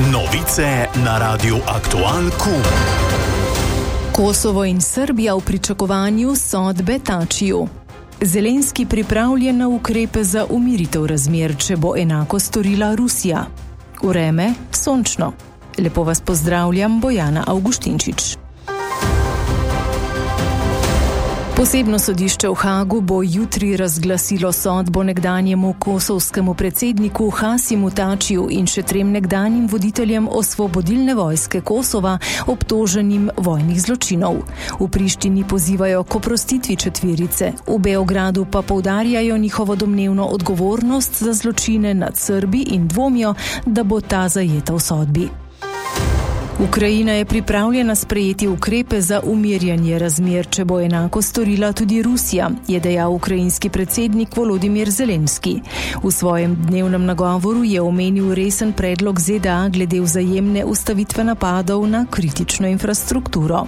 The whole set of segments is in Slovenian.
Novice na Radiu Aktual KUM. Kosovo in Srbija v pričakovanju sodbe Tačiju. Zelenski pripravljen na ukrepe za umiritev razmer, če bo enako storila Rusija. Vreme sončno. Lepo vas pozdravljam, Bojana Avguštinčič. Posebno sodišče v Hagu bo jutri razglasilo sodbo nekdanjemu kosovskemu predsedniku Hasimu Tačiju in še 3 nekdanjim voditeljem Osvobodilne vojske Kosova, obtoženim vojnih zločinov. V Prištini pozivajo k oprostitvi 4, v Beogradu pa poudarjajo njihovo domnevno odgovornost za zločine nad Srbi in dvomijo, da bo ta zajeta v sodbi. Ukrajina je pripravljena sprejeti ukrepe za umirjanje razmer, če bo enako storila tudi Rusija, je dejal ukrajinski predsednik Volodimir Zelenski. V svojem dnevnem nagovoru je omenil resen predlog ZDA glede vzajemne ustavitve napadov na kritično infrastrukturo.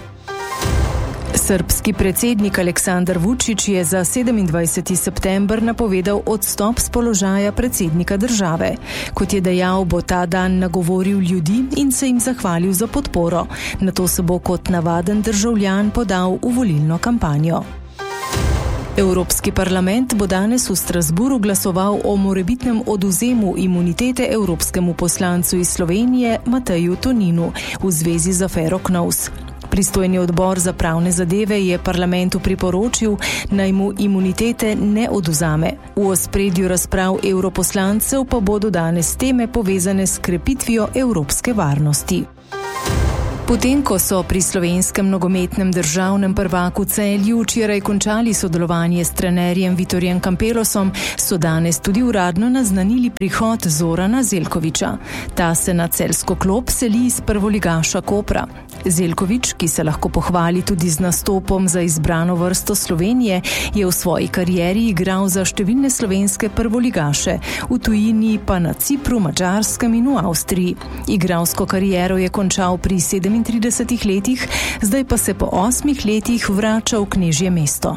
Srbski predsednik Aleksandar Vučić je za 27. september napovedal odstop z položaja predsednika države. Kot je dejal, bo ta dan nagovoril ljudi in se jim zahvalil za podporo. Nato se bo kot navaden državljan podal v volilno kampanjo. Evropski parlament bo danes v Strasburu glasoval o morebitnem odvzemu imunitete evropskemu poslancu iz Slovenije Mateju Toninu v zvezi z afero KNOVS. Pristojni odbor za pravne zadeve je parlamentu priporočil, naj mu imunitete ne odvzame. V ospredju razprav evroposlancev pa bodo danes teme povezane s krepitvijo evropske varnosti. Potem, ko so pri slovenskem nogometnem državnem prvaku Celju včeraj končali sodelovanje s trenerjem Vitorjem Campelosom, so danes tudi uradno naznanili prihod Zorana Zeljkovića. Ta se na celjsko klop seli iz prvoligaša Kopra. Zeljković, ki se lahko pohvali tudi z nastopom za izbrano vrsto Slovenije, je v svoji karieri igral za številne slovenske prvoligaše, v tujini pa na Cipru, Madžarskem in v Avstriji. Igralsko kariero je končal pri 37 letih, zdaj pa se po 8 letih vrača v knežje mesto.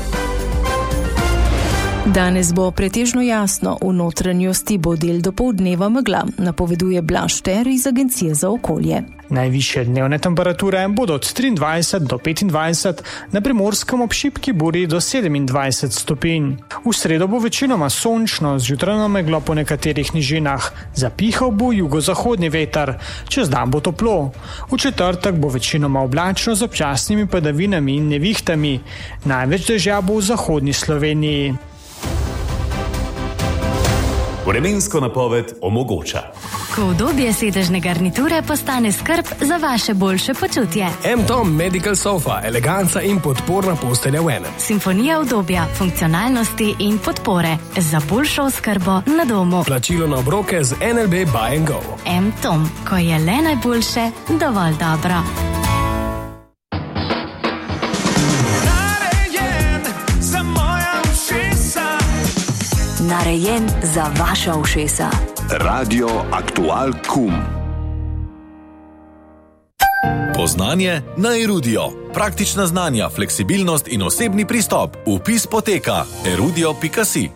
Danes bo pretežno jasno, v notranjosti bo del dopoldneva megla, napoveduje Blaž Ter iz Agencije za okolje. Najvišje dnevne temperature bodo od 23 do 25, na Primorskem ob šibki buri do 27 stopinj. V sredo bo večinoma sončno, z jutranjo meglo po nekaterih nižinah. Zapihal bo jugozahodni veter, čez dan bo toplo. V četrtek bo večinoma oblačno z občasnimi padavinami in nevihtami. Največ dežja bo v zahodni Sloveniji. Vremensko napoved omogoča. Ko udobje sedežne garniture postane skrb za vaše boljše počutje. M-Tom Medical Sofa, eleganca in podporna postelja v enem. Simfonija udobja, funkcionalnosti in podpore za boljšo oskrbo na domu. Plačilo na obroke z NLB Buy & Go. M-Tom, ko je le najboljše, dovolj dobro. Narejen za vaša ušesa. Radio Aktual KUM. Poznanje na Erudio. Praktična znanja, fleksibilnost in osebni pristop. Vpis poteka erudio.si.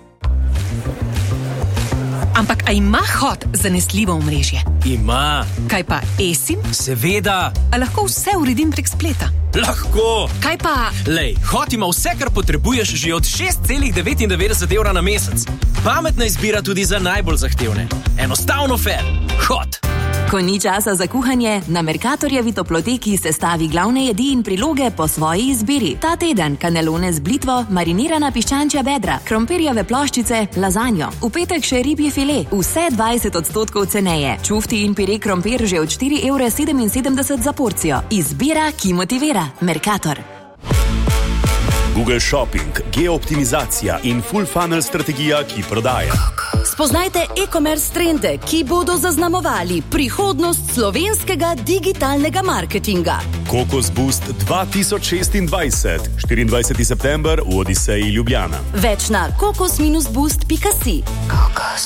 Ampak a ima Hot zanesljivo omrežje? Ima. Kaj pa eSIM? Seveda. A lahko vse uredim prek spleta? Lahko. Kaj pa... Lej, Hot ima vse, kar potrebuješ že od 6,99 evra na mesec. Pametna izbira tudi za najbolj zahtevne. Enostavno fair. Hot. Ko ni časa za kuhanje, na Mercatorjevi toploteki sestavi glavne jedi in priloge po svoji izbiri. Ta teden kanelone z blitvo, marinirana piščančja bedra, krompirjeve ploščice, lazanjo. V petek še ribji file, vse 20% ceneje. Čufti in pire krompir že od 4,77 € za porcijo. Izbira, ki motivira. Mercator. Google Shopping, geooptimizacija in full funnel strategija, ki prodaja. Spoznajte e-commerce trende, ki bodo zaznamovali prihodnost slovenskega digitalnega marketinga. Kokos Boost 2026, 24. september v Odiseji Ljubljana. Več na kokos-boost.si.